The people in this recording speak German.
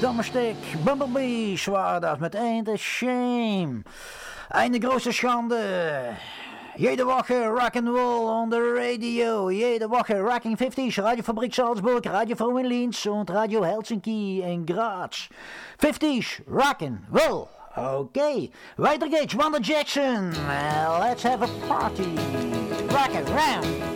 Dammerstick, Bumblebees war das mit Ain't a Shame. Eine große Schande. Jede Woche Rock'n'Roll on the Radio. Jede Woche Rocking 50s, Radiofabrik Salzburg, Radio Froh in Linz und Radio Helsinki in Graz. 50s, Rock'n'Roll. Okay, weiter geht's, Wanda Jackson. Let's have a party. Rock around.